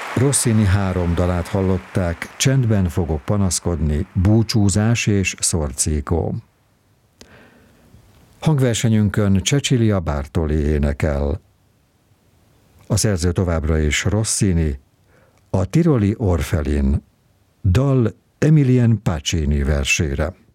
Rossini 3 dalát hallották, Csendben fogok panaszkodni, Búcsúzás és Szorzíkó. Hangversenyünkön Cecilia Bartoli énekel. A szerző továbbra is Rossini, a tiroli Orfelin, dal Emilien Pacini versére.